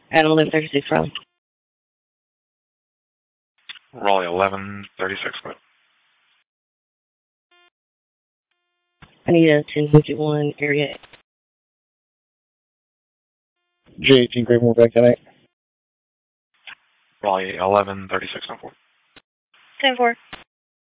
Adam 1136 Raleigh. Raleigh 1136. I need a 1051 area. J18 Graymoor back tonight. Raleigh 1136. 10-4.